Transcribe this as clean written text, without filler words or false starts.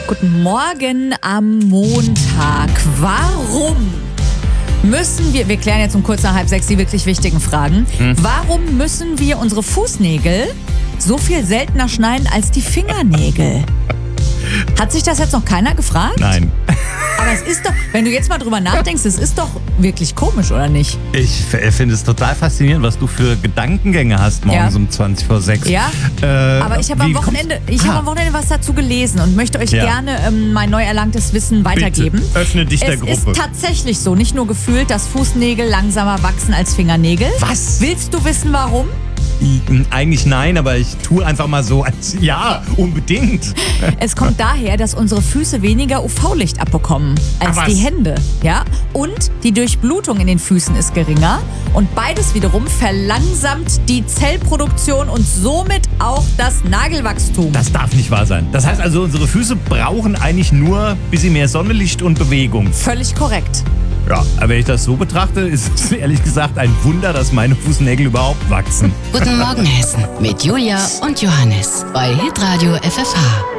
Guten Morgen am Montag. Warum müssen wir klären jetzt um kurz nach 5:30 die wirklich wichtigen Fragen. Warum müssen wir unsere Fußnägel so viel seltener schneiden als die Fingernägel? Hat sich das jetzt noch keiner gefragt? Nein. Aber es ist doch, wenn du jetzt mal drüber nachdenkst, es ist doch wirklich komisch, oder nicht? Ich finde es total faszinierend, was du für Gedankengänge hast morgens um 5:20. Ja, aber ich habe am Wochenende was dazu gelesen und möchte euch gerne mein neu erlangtes Wissen weitergeben. Bitte, öffne dich der Gruppe. Es ist tatsächlich so, nicht nur gefühlt, dass Fußnägel langsamer wachsen als Fingernägel. Was? Willst du wissen, warum? Eigentlich nein, aber ich tue einfach mal so, als ja, unbedingt. Es kommt daher, dass unsere Füße weniger UV-Licht abbekommen als die Hände. Ja? Und die Durchblutung in den Füßen ist geringer. Und beides wiederum verlangsamt die Zellproduktion und somit auch das Nagelwachstum. Das darf nicht wahr sein. Das heißt also, unsere Füße brauchen eigentlich nur ein bisschen mehr Sonnenlicht und Bewegung. Völlig korrekt. Ja, aber wenn ich das so betrachte, ist es ehrlich gesagt ein Wunder, dass meine Fußnägel überhaupt wachsen. Guten Morgen Hessen mit Julia und Johannes bei Hitradio FFH.